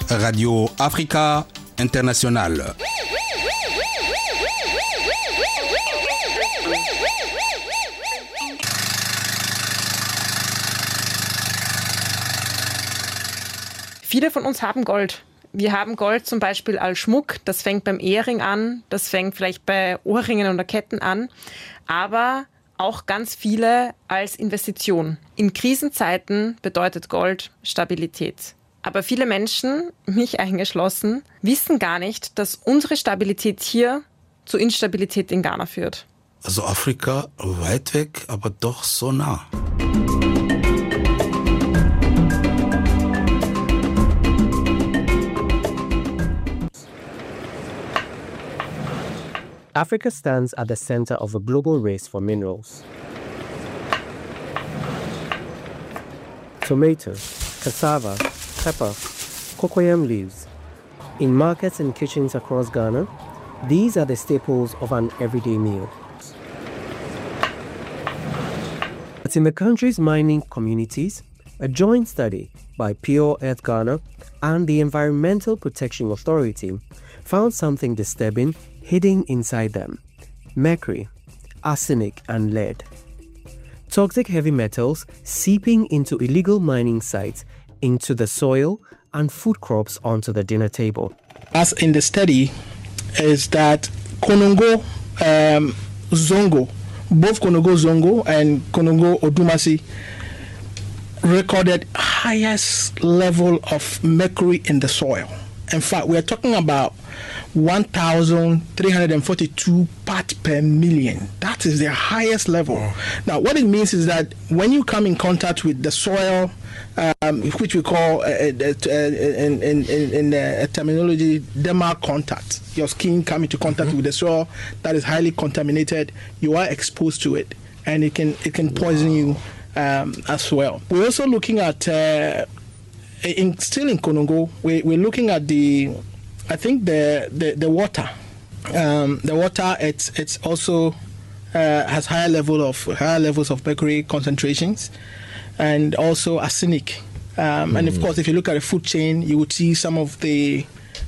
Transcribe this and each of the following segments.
Radio Africa Internationale. Viele von uns haben Gold. Wir haben Gold zum Beispiel als Schmuck. Das fängt beim Ehering an, das fängt vielleicht bei Ohrringen oder Ketten an. Aber auch ganz viele als Investition. In Krisenzeiten bedeutet Gold Stabilität. Aber viele Menschen, mich eingeschlossen, wissen gar nicht, dass unsere Stabilität hier zu Instabilität in Ghana führt. Also Afrika weit weg, aber doch so nah. Africa stands at the center of a global race for minerals. Tomatoes, cassava, pepper, cocoyam leaves. In markets and kitchens across Ghana, these are the staples of an everyday meal. But in the country's mining communities, a joint study by Pure Earth Ghana and the Environmental Protection Authority found something disturbing hidden inside them: mercury, arsenic, and lead. Toxic heavy metals seeping into illegal mining sites, into the soil, and food crops onto the dinner table. As in the study, is that Konongo Zongo, both Konongo Zongo and Konongo Odumasi, recorded highest level of mercury in the soil. In fact, we are talking about 1,342 parts per million. That is the highest level. Oh. Now, what it means is that when you come in contact with the soil, which we call in terminology dermal contact, your skin come into contact with the soil that is highly contaminated, you are exposed to it, and it can poison you as well. We're also looking at still in Konongo, we're looking at the water. The water, it's also has higher levels of mercury concentrations, and also arsenic. And of course, if you look at the food chain, you would see some of these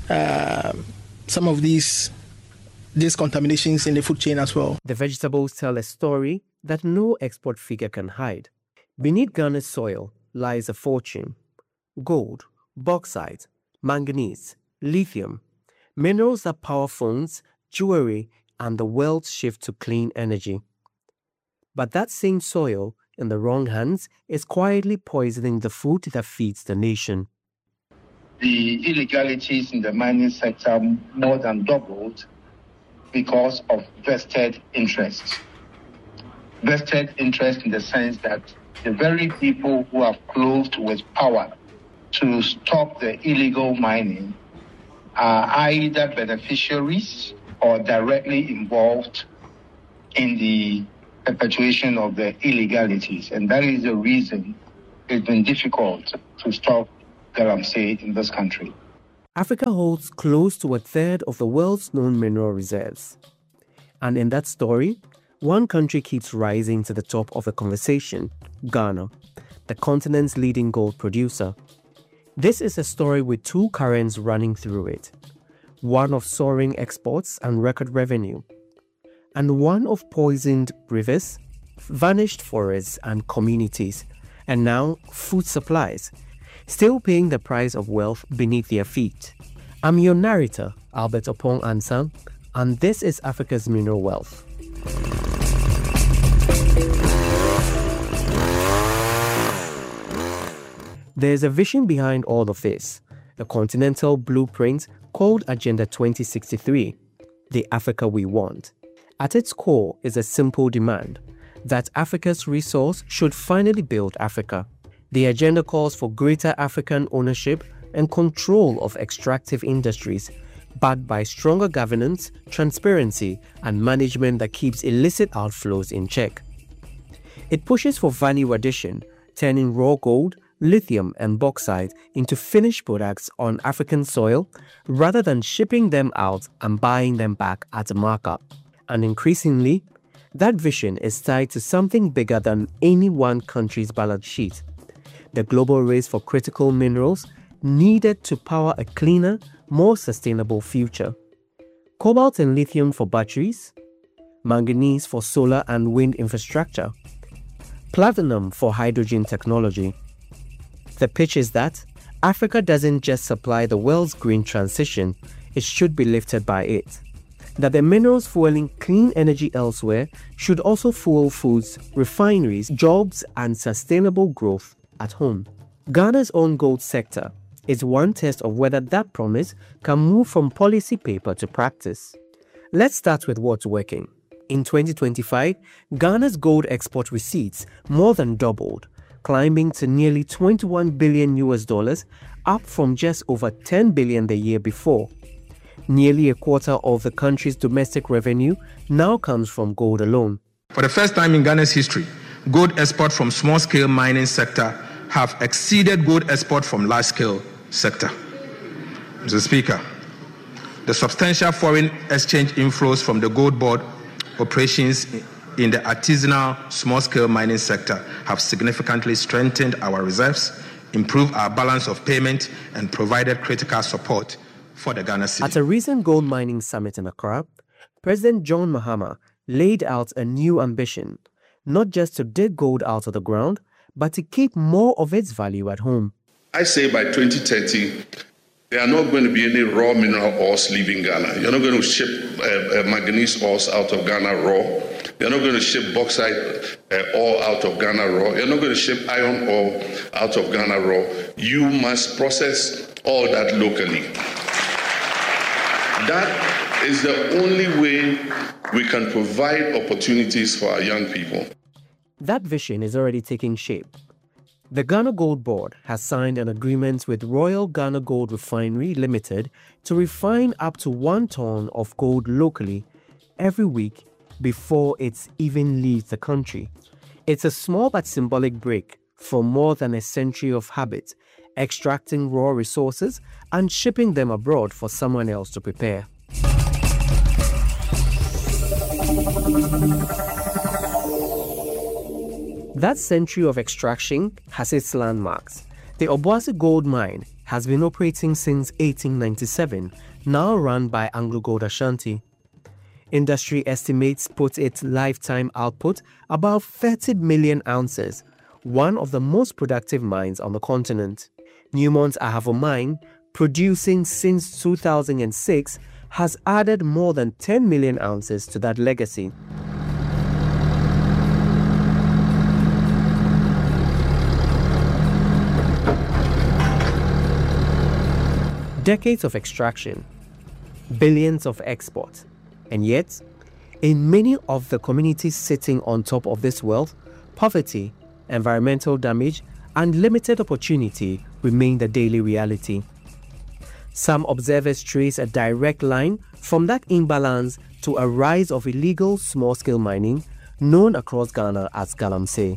contaminations in the food chain as well. The vegetables tell a story that no export figure can hide. Beneath Ghana's soil lies a fortune: gold, bauxite, manganese, lithium, minerals that power phones, jewelry, and the world's shift to clean energy. But that same soil, in the wrong hands, is quietly poisoning the food that feeds the nation. The illegalities in the mining sector more than doubled because of vested interests. Vested interest in the sense that the very people who are clothed with power to stop the illegal mining are either beneficiaries or directly involved in the perpetuation of the illegalities. And that is the reason it's been difficult to stop galamsey in this country. Africa holds close to a third of the world's known mineral reserves. And in that story, one country keeps rising to the top of the conversation: Ghana, the continent's leading gold producer. This is a story with two currents running through it: one of soaring exports and record revenue, and one of poisoned rivers, vanished forests and communities, and now food supplies, still paying the price of wealth beneath their feet. I'm your narrator, Albert Opong Ansang, and this is Africa's Mineral Wealth. There's a vision behind all of this, a continental blueprint called Agenda 2063, the Africa we want. At its core is a simple demand that Africa's resource should finally build Africa. The agenda calls for greater African ownership and control of extractive industries, backed by stronger governance, transparency, and management that keeps illicit outflows in check. It pushes for value addition, turning raw gold, lithium, and bauxite into finished products on African soil rather than shipping them out and buying them back at a markup. And increasingly, that vision is tied to something bigger than any one country's balance sheet: the global race for critical minerals needed to power a cleaner, more sustainable future. Cobalt and lithium for batteries, manganese for solar and wind infrastructure, platinum for hydrogen technology. The pitch is that Africa doesn't just supply the world's green transition, it should be lifted by it. That the minerals fueling clean energy elsewhere should also fuel foods, refineries, jobs, and sustainable growth at home. Ghana's own gold sector is one test of whether that promise can move from policy paper to practice. Let's start with what's working. In 2025, Ghana's gold export receipts more than doubled, climbing to nearly $21 billion, up from just over $10 billion the year before. Nearly a quarter of the country's domestic revenue now comes from gold alone. For the first time in Ghana's history, gold export from small-scale mining sector have exceeded gold export from large-scale sector. Mr. Speaker, the substantial foreign exchange inflows from the gold board operations in the artisanal small-scale mining sector have significantly strengthened our reserves, improved our balance of payment, and provided critical support for the Ghana city. At a recent gold mining summit in Accra, President John Mahama laid out a new ambition, not just to dig gold out of the ground, but to keep more of its value at home. I say by 2030, there are not going to be any raw mineral ores leaving Ghana. You're not going to ship manganese ores out of Ghana raw. You're not going to ship bauxite ore out of Ghana raw. You're not going to ship iron ore out of Ghana raw. You must process all that locally. That is the only way we can provide opportunities for our young people. That vision is already taking shape. The Ghana Gold Board has signed an agreement with Royal Ghana Gold Refinery Limited to refine up to 1 ton of gold locally every week before it even leaves the country. It's a small but symbolic break from more than a century of habit, extracting raw resources and shipping them abroad for someone else to prepare. That century of extraction has its landmarks. The Obuasi Gold Mine has been operating since 1897, now run by Anglo Gold Ashanti. Industry estimates put its lifetime output above 30 million ounces, one of the most productive mines on the continent. Newmont's Ahafo Mine, producing since 2006, has added more than 10 million ounces to that legacy. Decades of extraction, billions of export, and yet, in many of the communities sitting on top of this wealth, poverty, environmental damage, and limited opportunity remain the daily reality. Some observers trace a direct line from that imbalance to a rise of illegal small-scale mining known across Ghana as Galamsey.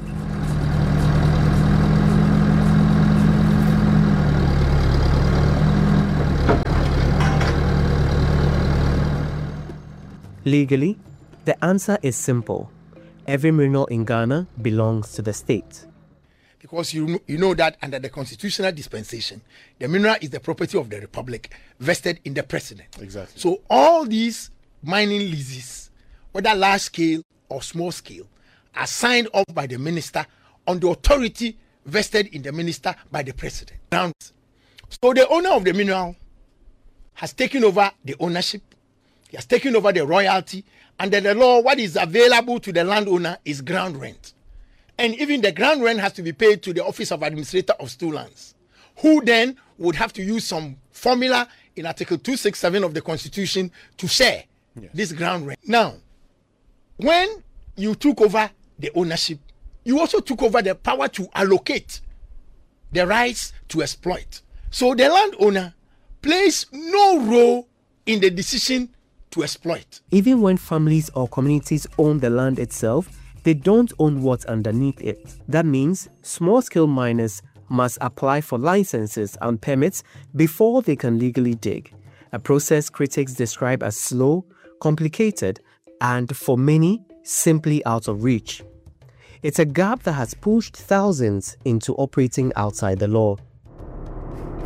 Legally, the answer is simple. Every mineral in Ghana belongs to the state. Because you know that under the constitutional dispensation, the mineral is the property of the republic, vested in the president. Exactly. So all these mining leases, whether large scale or small scale, are signed off by the minister on the authority vested in the minister by the president. So the owner of the mineral has taken over the ownership. He has taken over the royalty. Under the law, what is available to the landowner is ground rent. And even the ground rent has to be paid to the Office of Administrator of Stool Lands, who then would have to use some formula in Article 267 of the Constitution to share this ground rent. Now, when you took over the ownership, you also took over the power to allocate the rights to exploit. So the landowner plays no role in the decision to exploit. Even when families or communities own the land itself, they don't own what's underneath it. That means small-scale miners must apply for licenses and permits before they can legally dig, a process critics describe as slow, complicated, and for many, simply out of reach. It's a gap that has pushed thousands into operating outside the law.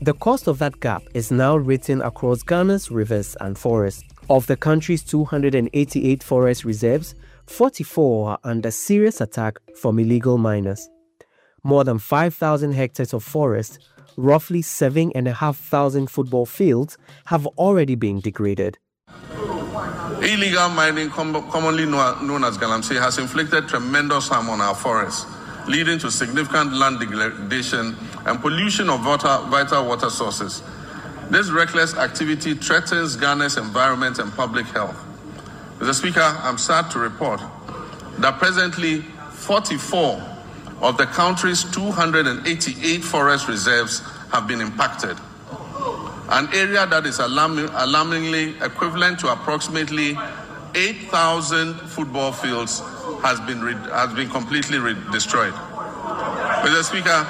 The cost of that gap is now written across Ghana's rivers and forests. Of the country's 288 forest reserves, 44 are under serious attack from illegal miners. More than 5,000 hectares of forest, roughly 7,500 football fields, have already been degraded. Illegal mining, commonly known as Galamsey, has inflicted tremendous harm on our forests, leading to significant land degradation and pollution of vital water sources. This reckless activity threatens Ghana's environment and public health. Mr. Speaker, I'm sad to report that presently 44 of the country's 288 forest reserves have been impacted. An area that is alarmingly equivalent to approximately 8,000 football fields has been completely destroyed. Mr. Speaker,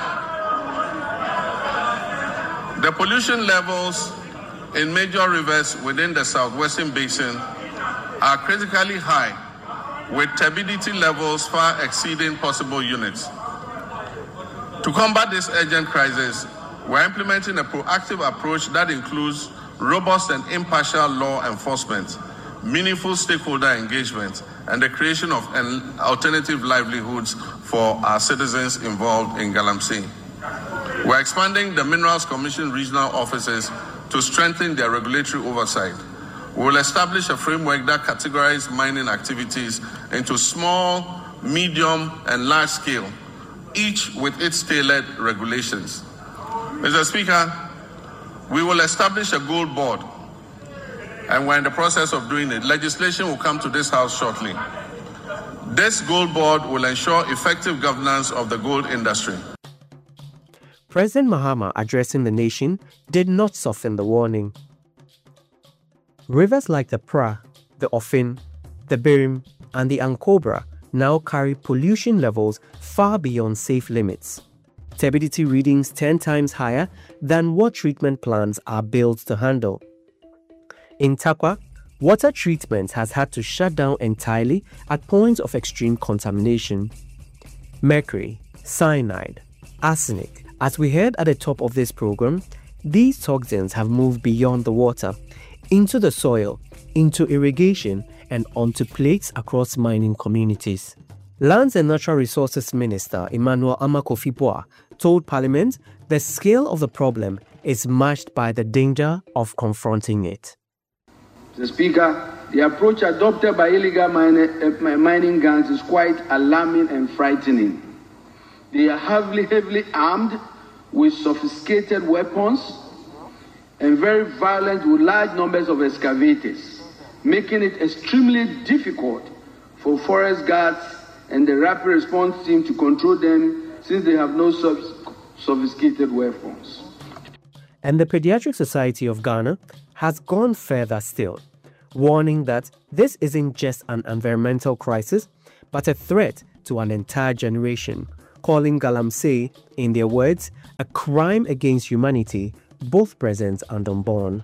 the pollution levels in major rivers within the Southwestern Basin are critically high, with turbidity levels far exceeding possible units. To combat this urgent crisis, we're implementing a proactive approach that includes robust and impartial law enforcement, meaningful stakeholder engagement, and the creation of alternative livelihoods for our citizens involved in Galamsey. We're expanding the Minerals Commission regional offices to strengthen their regulatory oversight. We will establish a framework that categorizes mining activities into small, medium, and large scale, each with its tailored regulations. Mr. Speaker, we will establish a gold board, and we're in the process of doing it. Legislation will come to this House shortly. This gold board will ensure effective governance of the gold industry. President Mahama, addressing the nation, did not soften the warning. Rivers like the Pra, the Ofin, the Birim, and the Ankobra now carry pollution levels far beyond safe limits. Turbidity readings 10 times higher than what treatment plants are built to handle. In Takwa, water treatment has had to shut down entirely at points of extreme contamination. Mercury, cyanide, arsenic. As we heard at the top of this program, these toxins have moved beyond the water, into the soil, into irrigation, and onto plates across mining communities. Lands and Natural Resources Minister Emmanuel Amakofi-Boa told Parliament the scale of the problem is matched by the danger of confronting it. Mr. Speaker, the approach adopted by illegal mining gangs is quite alarming and frightening. They are heavily armed with sophisticated weapons and very violent with large numbers of excavators, making it extremely difficult for forest guards and the rapid response team to control them since they have no sophisticated weapons. And the Pediatric Society of Ghana has gone further still, warning that this isn't just an environmental crisis, but a threat to an entire generation, calling Galamsey, in their words, a crime against humanity, both present and unborn.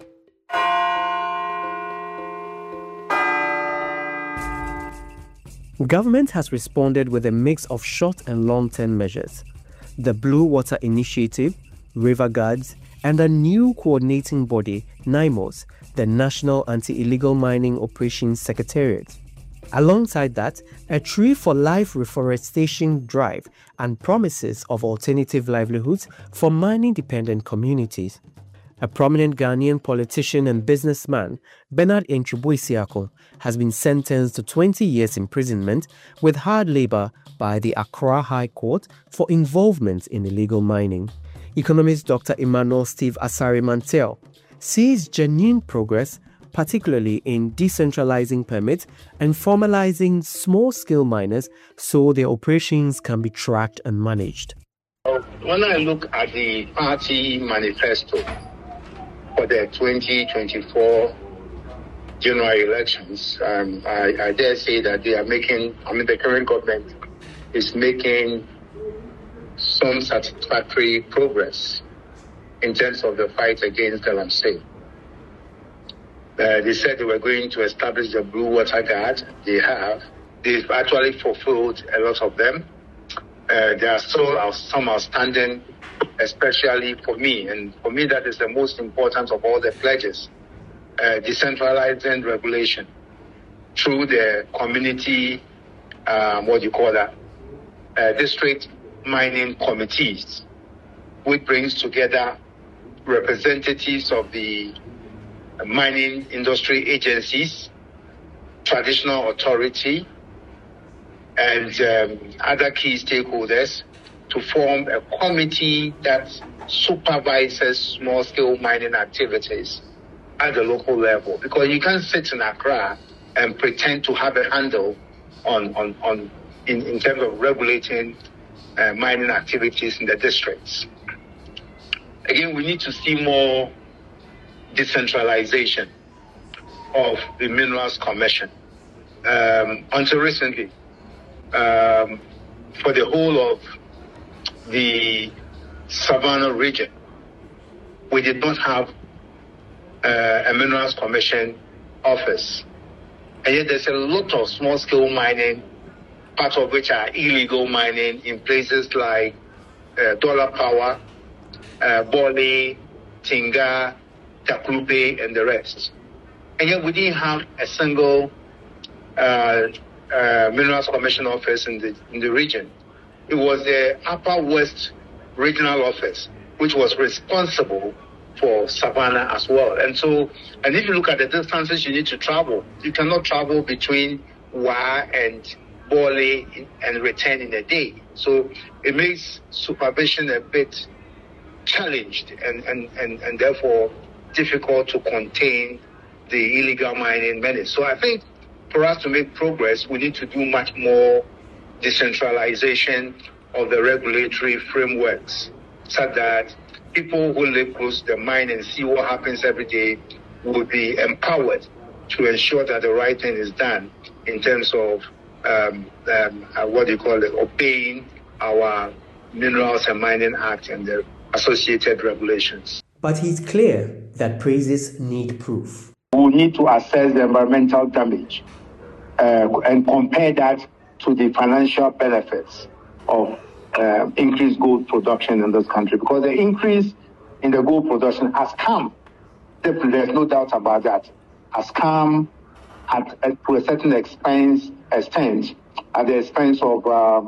Government has responded with a mix of short and long-term measures. The Blue Water Initiative, River Guards, and a new coordinating body, NIMOS, the National Anti-Illegal Mining Operations Secretariat. Alongside that, a Tree for Life reforestation drive and promises of alternative livelihoods for mining-dependent communities. A prominent Ghanaian politician and businessman, Bernard Entwebo-Isiakor, has been sentenced to 20 years imprisonment with hard labor by the Accra High Court for involvement in illegal mining. Economist Dr. Emmanuel Steve Asare-Mantel sees genuine progress, particularly in decentralizing permits and formalizing small-scale miners so their operations can be tracked and managed. When I look at the party manifesto for the 2024 general elections, I dare say that they are making, the current government is making some satisfactory progress in terms of the fight against Galamsey. They said they were going to establish the Blue Water Guard. They have. They've actually fulfilled a lot of them. There are still some outstanding especially for me. And for me, that is the most important of all the pledges, decentralizing regulation through the community, district mining committees, which brings together representatives of the mining industry agencies, traditional authority, and other key stakeholders to form a committee that supervises small-scale mining activities at the local level. Because you can't sit in Accra and pretend to have a handle in terms of regulating mining activities in the districts. Again, we need to see more decentralization of the Minerals Commission. Until recently, for the whole of the Savannah region, we did not have a Minerals Commission office. And yet there's a lot of small-scale mining, part of which are illegal mining in places like Dollar Power, Bole, Tinga, Taklube, and the rest. And yet we didn't have a single Minerals Commission office in the region. It was the Upper West Regional Office, which was responsible for Savannah as well. And if you look at the distances you need to travel, you cannot travel between Wa and Bole and return in a day. So it makes supervision a bit challenged and therefore difficult to contain the illegal mining menace. So I think for us to make progress, we need to do much more decentralization of the regulatory frameworks so that people who live close to the mine and see what happens every day will be empowered to ensure that the right thing is done in terms of obeying our Minerals and Mining Act and the associated regulations. But he's clear that praises need proof. We need to assess the environmental damage and compare that to the financial benefits of increased gold production in this country. Because the increase in the gold production has come, there's no doubt about that, has come to a certain extent at the expense of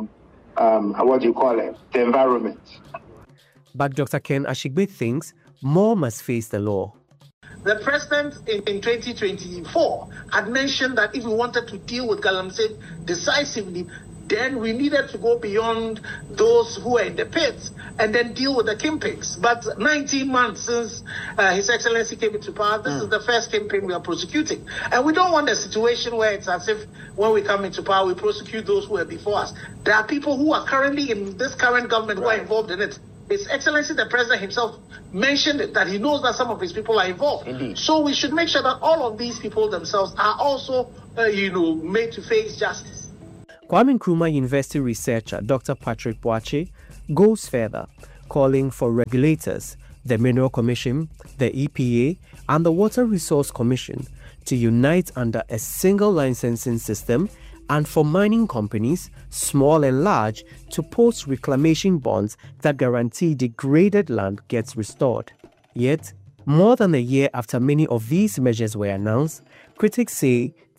the environment. But Dr. Ken Ashigbe thinks more must face the law. The president in 2024 had mentioned that if we wanted to deal with Galamsey decisively, then we needed to go beyond those who are in the pits and then deal with the kingpins. But 19 months since His Excellency came into power, this is the first kingpin we are prosecuting. And we don't want a situation where it's as if when we come into power, we prosecute those who are before us. There are people who are currently in this current government who are involved in it. His Excellency, the President himself, mentioned it, that he knows that some of his people are involved. Indeed. So we should make sure that all of these people themselves are also, made to face justice. Kwame Nkrumah University researcher Dr. Patrick Boakye goes further, calling for regulators, the Mineral Commission, the EPA, and the Water Resource Commission to unite under a single licensing system and for mining companies, small and large, to post reclamation bonds that guarantee degraded land gets restored. Yet, more than a year after many of these measures were announced, critics say